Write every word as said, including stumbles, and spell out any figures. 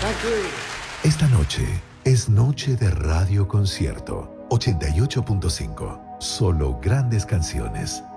Esta noche es noche de Radio Concierto ochenta y ocho punto cinco. Solo grandes canciones.